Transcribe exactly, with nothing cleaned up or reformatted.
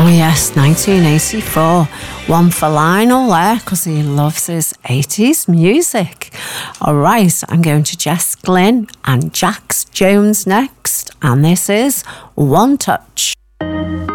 Oh yes, nineteen eighty-four. One for Lionel there, because he loves his eighties music. All right, I'm going to Jess Glynn and Jax Jones next, and this is One Touch.